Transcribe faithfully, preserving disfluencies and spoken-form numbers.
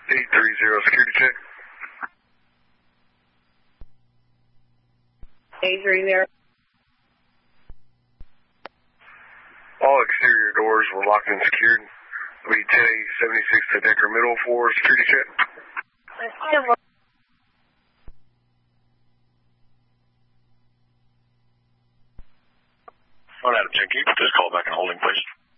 eight three zero, security check. eight three zero. All exterior doors were locked and secured. We Teddy seventy-six to Decker Middle for security check. One Adam ten, can you put this call back in holding, please?